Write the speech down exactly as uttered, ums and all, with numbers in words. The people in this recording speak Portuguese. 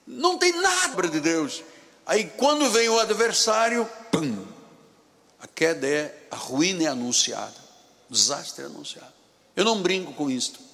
não tem nada de Deus. Aí quando vem o adversário, pum, a queda é, a ruína é anunciada, o desastre é anunciado. Eu não brinco com isto.